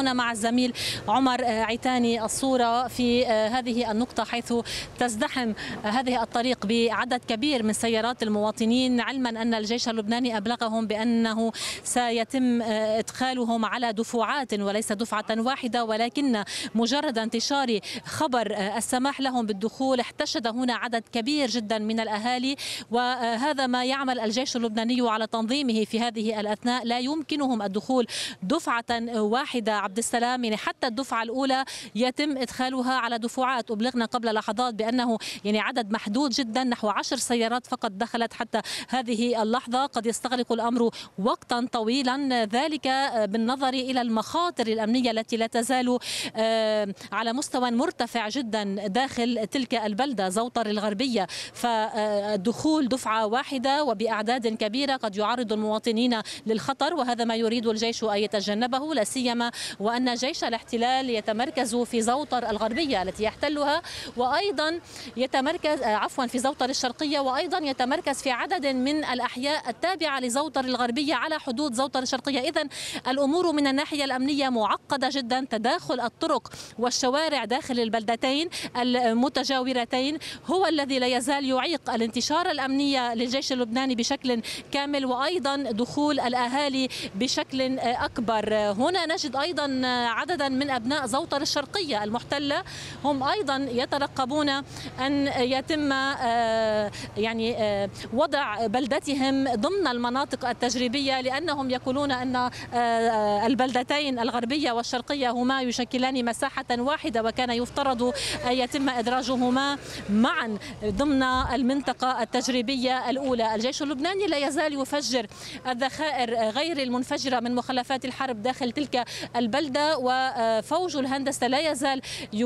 هنا مع الزميل عمر عيتاني الصورة في هذه النقطة حيث تزدحم هذه الطريق بعدد كبير من سيارات المواطنين، علما أن الجيش اللبناني أبلغهم بأنه سيتم إدخالهم على دفعات وليس دفعة واحدة، ولكن مجرد انتشار خبر السماح لهم بالدخول احتشد هنا عدد كبير جدا من الأهالي، وهذا ما يعمل الجيش اللبناني على تنظيمه في هذه الأثناء. لا يمكنهم الدخول دفعة واحدة عبد السلام، يعني حتى الدفعة الأولى يتم إدخالها على دفعات. أبلغنا قبل لحظات بأنه يعني عدد محدود جدا، نحو 10 سيارات فقط دخلت حتى هذه اللحظة. قد يستغرق الأمر وقتا طويلا، ذلك بالنظر إلى المخاطر الأمنية التي لا تزال على مستوى مرتفع جدا داخل تلك البلدة زوطر الغربية. فدخول دفعة واحدة وبأعداد كبيرة قد يعرض المواطنين للخطر، وهذا ما يريد الجيش أن يتجنبه، لا سيما وأن جيش الاحتلال يتمركز في زوطر الغربية التي يحتلها، وأيضا يتمركز في زوطر الشرقية، وأيضا يتمركز في عدد من الأحياء التابعة لزوطر الغربية على حدود زوطر الشرقية. إذن الأمور من الناحية الأمنية معقدة جدا. تداخل الطرق والشوارع داخل البلدتين المتجاورتين هو الذي لا يزال يعيق الانتشار الأمني للجيش اللبناني بشكل كامل، وأيضا دخول الأهالي بشكل أكبر. هنا نجد أيضا عددا من أبناء زوطر الشرقية المحتلة، هم أيضا يترقبون أن يتم وضع بلدتهم ضمن المناطق التجريبية، لأنهم يقولون أن البلدتين الغربية والشرقية هما يشكلان مساحة واحدة، وكان يفترض أن يتم إدراجهما معا ضمن المنطقة التجريبية الأولى. الجيش اللبناني لا يزال يفجر الذخائر غير المنفجرة من مخلفات الحرب داخل تلك البلدة، وفوج الهندسة لا يزال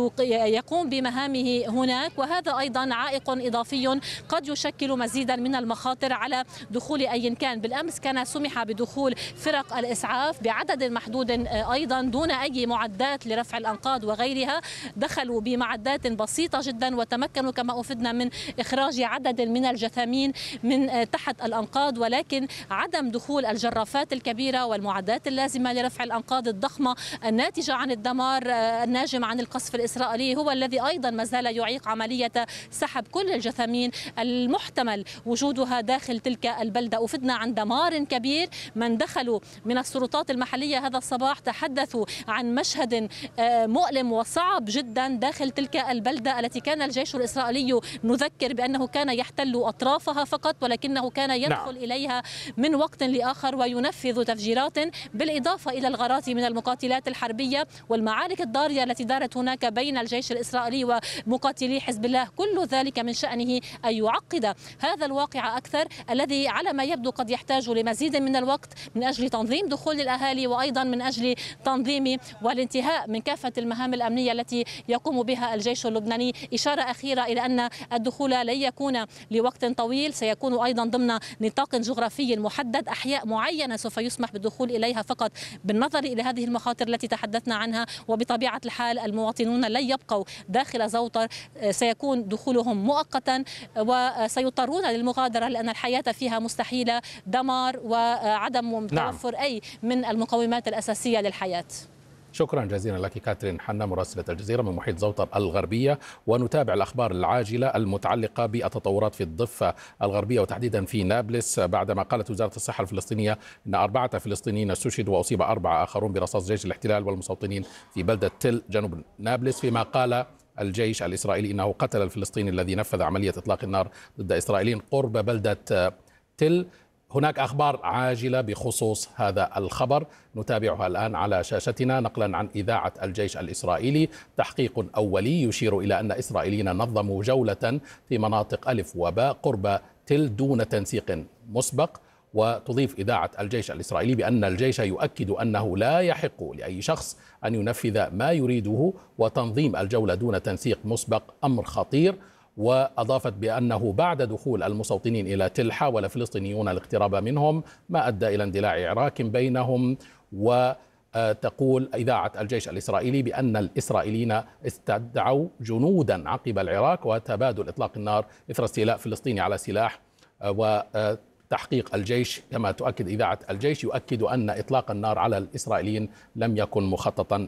يقوم بمهامه هناك، وهذا أيضا عائق إضافي قد يشكل مزيدا من المخاطر على دخول أي كان. بالأمس كان سمح بدخول فرق الإسعاف بعدد محدود أيضا دون أي معدات لرفع الأنقاض وغيرها. دخلوا بمعدات بسيطة جدا وتمكنوا كما أفدنا من إخراج عدد من الجثامين من تحت الأنقاض، ولكن عدم دخول الجرافات الكبيرة والمعدات اللازمة لرفع الأنقاض الضخمة الناتجة عن الدمار الناجم عن القصف الإسرائيلي هو الذي أيضا ما زال يعيق عملية سحب كل الجثامين المحتمل وجودها داخل تلك البلدة. أفدنا عن دمار كبير. من دخلوا من السلطات المحلية هذا الصباح تحدثوا عن مشهد مؤلم وصعب جدا داخل تلك البلدة التي كان الجيش الإسرائيلي نذكر بأنه كان يحتل أطرافها فقط، ولكنه كان يدخل إليها من وقت لآخر وينفذ تفجيرات، بالإضافة إلى الغارات من المقاتلات الحربية والمعارك الضارية التي دارت هناك بين الجيش الإسرائيلي ومقاتلي حزب الله. كل ذلك من شأنه أن يعقد هذا الواقع أكثر، الذي على ما يبدو قد يحتاج لمزيد من الوقت من أجل تنظيم دخول الأهالي، وأيضا من أجل تنظيم والانتهاء من كافة المهام الأمنية التي يقوم بها الجيش اللبناني. إشارة أخيرة إلى أن الدخول لن يكون لوقت طويل، سيكون أيضا ضمن نطاق جغرافي محدد، أحياء معينة سوف يسمح بالدخول إليها فقط بالنظر إلى هذه المخاطر التي تحدثنا عنها. وبطبيعة الحال المواطنون لن يبقوا داخل زوطر، سيكون دخولهم مؤقتا وسيضطرون للمغادرة لأن الحياة فيها مستحيلة، دمار وعدم توفر أي من المقومات الأساسية للحياة. شكرا جزيلا لك كاترين حنا مراسلة الجزيرة من محيط زوطر الغربية. ونتابع الأخبار العاجلة المتعلقة بالتطورات في الضفة الغربية وتحديدا في نابلس، بعدما قالت وزارة الصحة الفلسطينية أن 4 فلسطينيين استشهدوا وأصيب 4 آخرون برصاص جيش الاحتلال والمستوطنين في بلدة تل جنوب نابلس، فيما قال الجيش الإسرائيلي أنه قتل الفلسطيني الذي نفذ عملية إطلاق النار ضد إسرائيليين قرب بلدة تل. هناك أخبار عاجلة بخصوص هذا الخبر نتابعها الآن على شاشتنا، نقلا عن إذاعة الجيش الإسرائيلي. تحقيق أولي يشير إلى أن إسرائيليين نظموا جولة في مناطق ألف وباء قرب تل دون تنسيق مسبق. وتضيف إذاعة الجيش الإسرائيلي بأن الجيش يؤكد أنه لا يحق لأي شخص أن ينفذ ما يريده، وتنظيم الجولة دون تنسيق مسبق أمر خطير. وأضافت بأنه بعد دخول المستوطنين إلى تل حاول فلسطينيون الاقتراب منهم ما أدى إلى اندلاع عراك بينهم. وتقول إذاعة الجيش الإسرائيلي بأن الإسرائيليين استدعوا جنودا عقب العراك وتبادل إطلاق النار إثر استيلاء فلسطيني على سلاح. وتحقيق الجيش كما تؤكد إذاعة الجيش يؤكد أن إطلاق النار على الإسرائيليين لم يكن مخططا